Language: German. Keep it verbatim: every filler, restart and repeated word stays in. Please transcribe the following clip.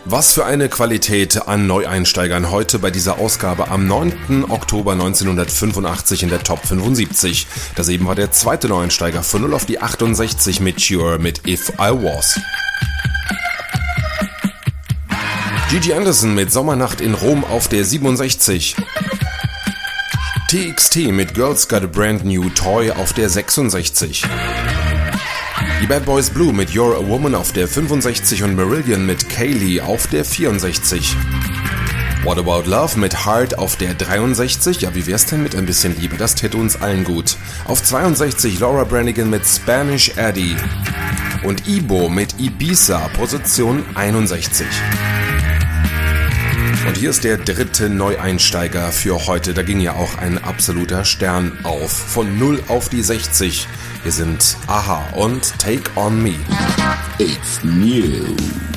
Was für eine Qualität an Neueinsteigern heute bei dieser Ausgabe am neunten Oktober neunzehnhundertfünfundachtzig in der Top fünfundsiebzig. Das eben war der zweite Neueinsteiger von null auf die achtundsechzig mit Cure mit If I Was. Gigi Anderson mit Sommernacht in Rom auf der siebenundsechzig. T X T mit Girls Got a Brand New Toy auf der sechsundsechzig. Die Bad Boys Blue mit You're a Woman auf der fünfundsechzig und Marillion mit Kaylee auf der vierundsechzig. What About Love mit Heart auf der dreiundsechzig. Ja, wie wär's denn mit ein bisschen Liebe? Das täte uns allen gut. Auf zweiundsechzig Laura Branigan mit Spanish Eddie. Und Ibo mit Ibiza, Position einundsechzig. Und hier ist der dritte Neueinsteiger für heute. Da ging ja auch ein absoluter Stern auf. Von null auf die sechzig. Wir sind a-ha und Take On Me. It's new.